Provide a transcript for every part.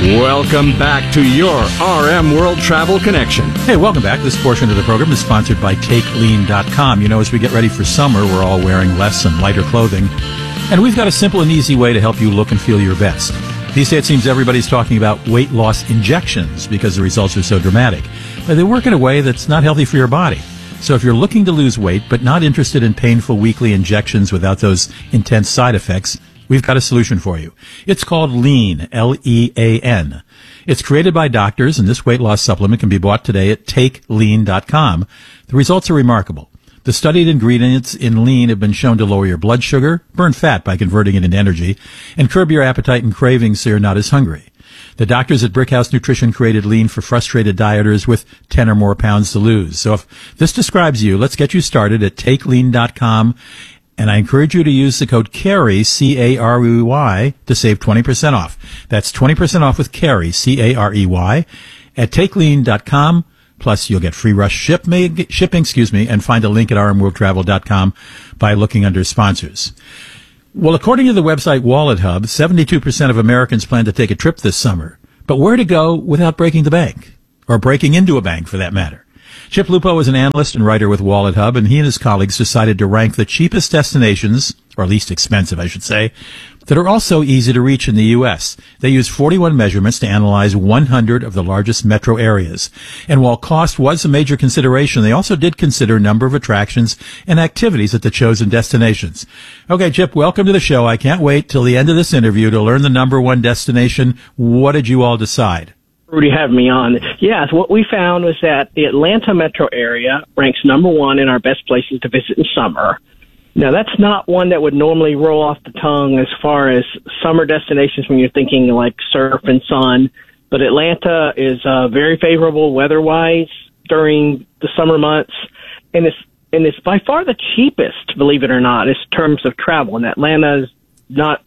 Welcome back to your RM World Travel Connection. Hey, welcome back. This portion of the program is sponsored by TakeLean.com. You know, as we get ready for summer, we're all wearing less and lighter clothing. And we've got a simple and easy way to help you look and feel your best. These days, it seems everybody's talking about weight loss injections because the results are so dramatic. But they work in a way that's not healthy for your body. So if you're looking to lose weight but not interested in painful weekly injections without those intense side effects, we've got a solution for you. It's called Lean, L-E-A-N. It's created by doctors, and this weight loss supplement can be bought today at TakeLean.com. The results are remarkable. The studied ingredients in Lean have been shown to lower your blood sugar, burn fat by converting it into energy, and curb your appetite and cravings so you're not as hungry. The doctors at Brickhouse Nutrition created Lean for frustrated dieters with 10 or more pounds to lose. So if this describes you, let's get you started at TakeLean.com. And I encourage you to use the code CAREY, C-A-R-E-Y, to save 20% off. That's 20% off with CAREY, C-A-R-E-Y, at TakeLean.com. Plus, you'll get free rush shipping, and find a link at rmworldtravel.com by looking under sponsors. Well, according to the website Wallet Hub, 72% of Americans plan to take a trip this summer. But where to go without breaking the bank? Or breaking into a bank, for that matter. Chip Lupo is an analyst and writer with Wallet Hub, and he and his colleagues decided to rank the cheapest destinations, or least expensive, I should say, that are also easy to reach in the U.S. They used 41 measurements to analyze 100 of the largest metro areas. And while cost was a major consideration, they also did consider a number of attractions and activities at the chosen destinations. Okay, Chip, welcome to the show. I can't wait till the end of this interview to learn the number one destination. What did you all decide? Rudy having me on. Yes, what we found was that the Atlanta metro area ranks number one in our best places to visit in summer. Now, that's not one that would normally roll off the tongue as far as summer destinations when you're thinking like surf and sun, but Atlanta is very favorable weather-wise during the summer months, and it's by far the cheapest, believe it or not, in terms of travel. And Atlanta is not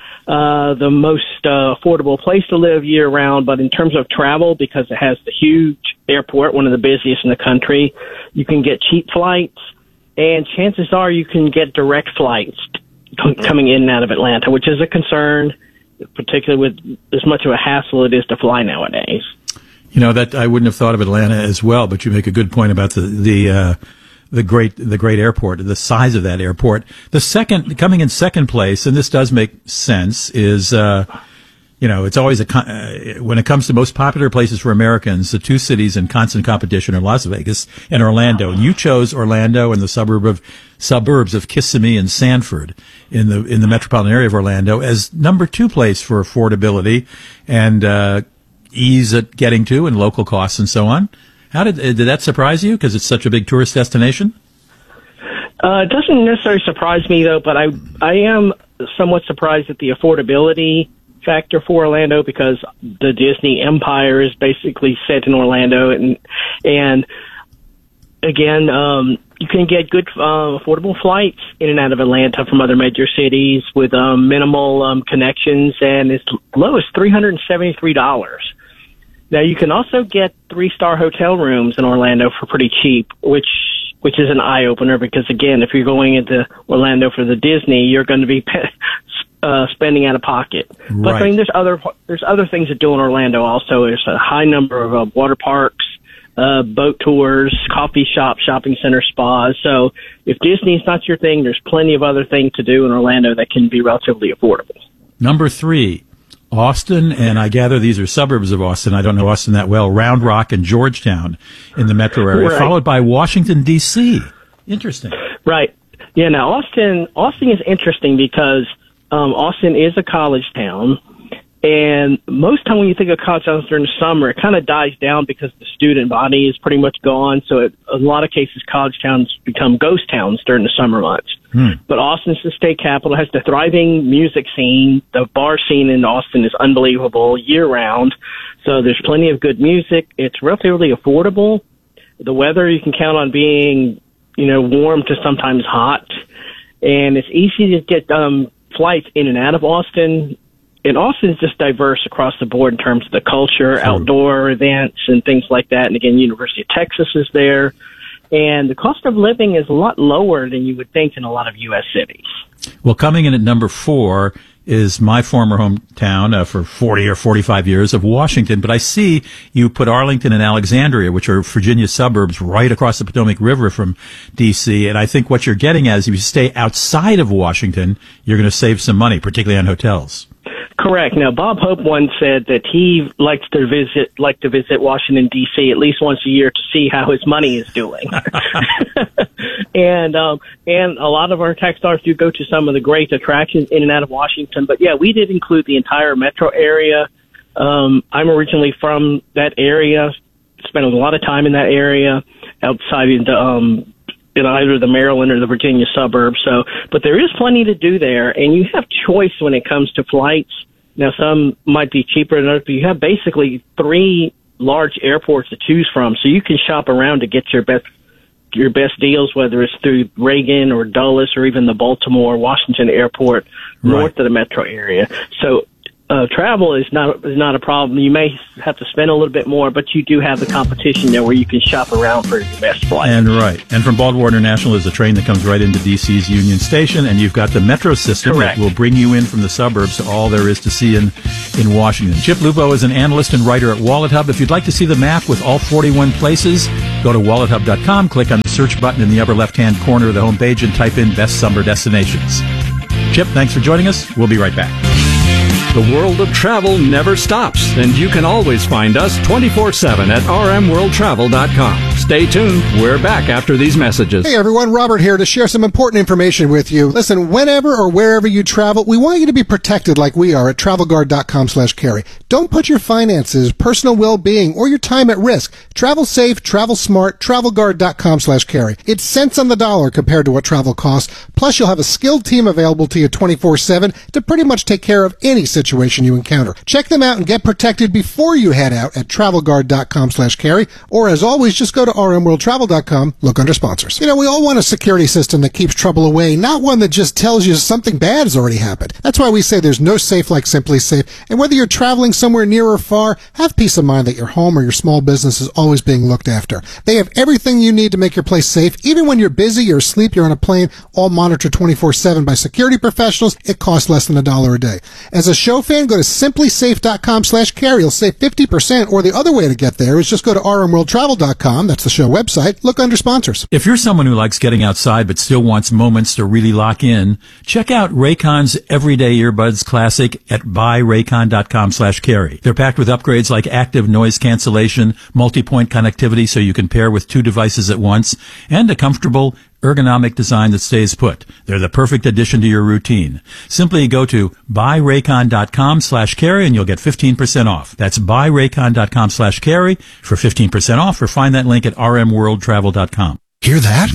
the most affordable place to live year-round, but in terms of travel, because it has the huge airport, one of the busiest in the country, you can get cheap flights, and chances are you can get direct flights coming in and out of Atlanta, which is a concern, particularly with as much of a hassle it is to fly nowadays. You know, that I wouldn't have thought of Atlanta as well, but you make a good point about the great airport, the size of that airport. The second, coming in second place, and this does make sense, is, it's always when it comes to most popular places for Americans, the two cities in constant competition are Las Vegas and Orlando. And you chose Orlando and the suburbs of Kissimmee and Sanford in the metropolitan area of Orlando as number two place for affordability and, ease at getting to and local costs and so on. How did that surprise you? Because it's such a big tourist destination? It doesn't necessarily surprise me, though, but I am somewhat surprised at the affordability factor for Orlando, because the Disney empire is basically set in Orlando. And again, you can get good affordable flights in and out of Atlanta from other major cities with minimal connections, and as low as $373. Now, you can also get 3-star hotel rooms in Orlando for pretty cheap, which is an eye-opener because, again, if you're going into Orlando for the Disney, you're going to be spending out of pocket. Right. But I mean, there's other things to do in Orlando also. There's a high number of water parks, boat tours, coffee shops, shopping center, spas. So if Disney's not your thing, there's plenty of other things to do in Orlando that can be relatively affordable. Number 3. Austin, and I gather these are suburbs of Austin. I don't know Austin that well. Round Rock and Georgetown in the metro area, right, followed by Washington, D.C. Interesting. Right. Yeah, now Austin is interesting because Austin is a college town, and most time when you think of college towns during the summer, it kind of dies down because the student body is pretty much gone. So in a lot of cases, college towns become ghost towns during the summer months. But Austin's the state capital, has the thriving music scene. The bar scene in Austin is unbelievable year-round. So there's plenty of good music. It's relatively affordable. The weather, you can count on being, warm to sometimes hot. And it's easy to get flights in and out of Austin. And Austin's just diverse across the board in terms of the culture, outdoor events, and things like that. And again, University of Texas is there. And the cost of living is a lot lower than you would think in a lot of U.S. cities. Well, coming in at number 4 is my former hometown for 40 or 45 years of Washington, but I see you put Arlington and Alexandria, which are Virginia suburbs right across the Potomac River from D.C., and I think what you're getting at is if you stay outside of Washington, you're going to save some money, particularly on hotels. Correct. Now, Bob Hope once said that he likes to visit Washington, D.C. at least once a year to see how his money is doing. And a lot of our tax dollars do go to some of the great attractions in and out of Washington. But, yeah, we did include the entire metro area. I'm originally from that area, spent a lot of time in that area outside in either the Maryland or the Virginia suburbs. So, but there is plenty to do there, and you have choice when it comes to flights. Now, some might be cheaper than others, but you have basically 3 large airports to choose from, so you can shop around to get your best deals, whether it's through Reagan or Dulles or even the Baltimore, Washington airport north of the metro area. So travel is not a problem. You may have to spend a little bit more, but you do have the competition there where you can shop around for your best flight. And from Baltimore International is a train that comes right into DC's Union Station, and you've got the metro system that will bring you in from the suburbs to all there is to see in Washington. Chip Lupo is an analyst and writer at WalletHub. If you'd like to see the map with all 41 places, go to WalletHub.com, click on the search button in the upper left-hand corner of the homepage, and type in Best Summer Destinations. Chip, thanks for joining us. We'll be right back. The world of travel never stops, and you can always find us 24/7 at rmworldtravel.com. Stay tuned. We're back after these messages. Hey everyone, Robert here to share some important information with you. Listen, whenever or wherever you travel, we want you to be protected like we are at TravelGuard.com/carry. Don't put your finances, personal well-being, or your time at risk. Travel safe, travel smart, TravelGuard.com/carry. It's cents on the dollar compared to what travel costs. Plus, you'll have a skilled team available to you 24/7 to pretty much take care of any situation you encounter. Check them out and get protected before you head out at TravelGuard.com/carry, or as always, just go to rmworldtravel.com, look under sponsors. You know, we all want a security system that keeps trouble away, not one that just tells you something bad has already happened. That's why we say there's no safe like Simply Safe, and whether you're traveling somewhere near or far, have peace of mind that your home or your small business is always being looked after. They have everything you need to make your place safe. Even when you're busy, you're asleep, you're on a plane, all monitored 24/7 by security professionals. It costs less than $1 a day. As a show fan, go to simplysafe.com/carry. You'll save 50%, or the other way to get there is just go to rmworldtravel.com. That's the show website. Look under sponsors. If you're someone who likes getting outside but still wants moments to really lock in, check out Raycon's Everyday Earbuds Classic at buyraycon.com/carry. They're packed with upgrades like active noise cancellation, multi-point connectivity so you can pair with 2 devices at once, and a comfortable ergonomic design that stays put. They're the perfect addition to your routine. Simply go to buyraycon.com/carry and you'll get 15% off. That's buyraycon.com/carry for 15% off, or find that link at rmworldtravel.com. Hear that?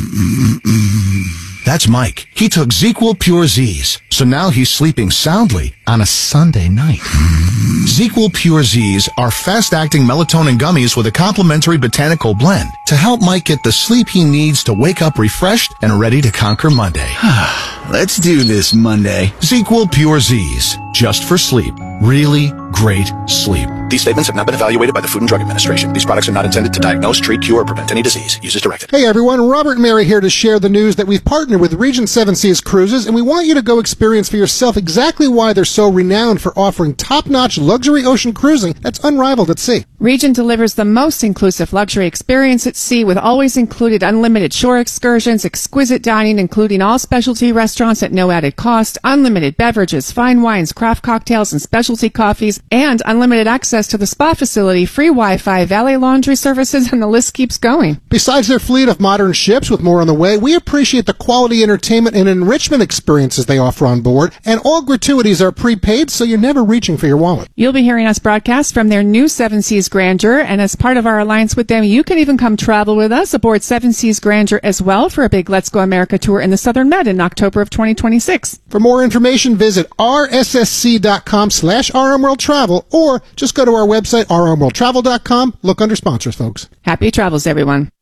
That's Mike. He took ZQL Pure Z's, so now he's sleeping soundly on a Sunday night. ZQL Pure Z's are fast-acting melatonin gummies with a complementary botanical blend to help Mike get the sleep he needs to wake up refreshed and ready to conquer Monday. Let's do this Monday. ZQL Pure Z's, just for sleep. Really great sleep. These statements have not been evaluated by the Food and Drug Administration. These products are not intended to diagnose, treat, cure, or prevent any disease. Use as directed. Hey everyone, Robert and Mary here to share the news that we've partnered with Regent Seven Seas Cruises, and we want you to go experience for yourself exactly why they're so renowned for offering top-notch luxury ocean cruising that's unrivaled at sea. Regent delivers the most inclusive luxury experience at sea with always included unlimited shore excursions, exquisite dining including all specialty restaurants at no added cost, unlimited beverages, fine wines, craft cocktails, and specialty coffees, and unlimited access to the spa facility, free Wi-Fi, valet laundry services, and the list keeps going. Besides their fleet of modern ships with more on the way, we appreciate the quality entertainment and enrichment experiences they offer on board, and all gratuities are prepaid, so you're never reaching for your wallet. You'll be hearing us broadcast from their new Seven Seas Grandeur, and as part of our alliance with them, you can even come travel with us aboard Seven Seas Grandeur as well for a big Let's Go America tour in the Southern Med in October of 2026. For more information, visit rssc.com/rmworldtravel, or just go to our website, rmworldtravel.com. Look under sponsors, folks. Happy travels, everyone.